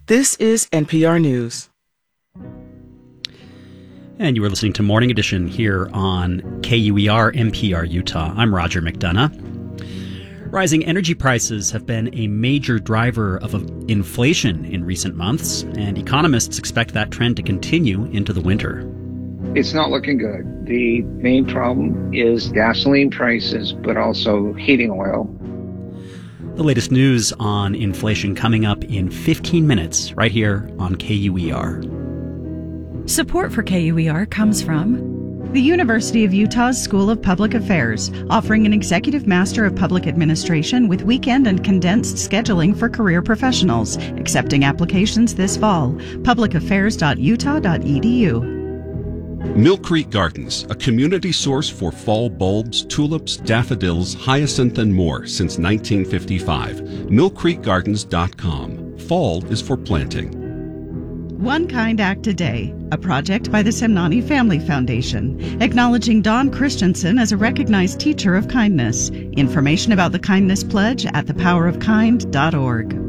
This is NPR News. And you were listening to Morning Edition here on KUER NPR Utah. I'm Roger McDonough. Rising energy prices have been a major driver of inflation in recent months, and economists expect that trend to continue into the winter. It's not looking good. The main problem is gasoline prices, but also heating oil. The latest news on inflation coming up in 15 minutes right here on KUER. Support for KUER comes from the University of Utah's School of Public Affairs, offering an Executive Master of Public Administration with weekend and condensed scheduling for career professionals, accepting applications this fall. publicaffairs.utah.edu. Mill Creek Gardens, a community source for fall bulbs, tulips, daffodils, hyacinth, and more since 1955. millcreekgardens.com. Fall is for planting. One Kind Act a Day, a project by the Semnani Family Foundation, acknowledging Don Christensen as a recognized teacher of kindness. Information about the Kindness Pledge at thepowerofkind.org.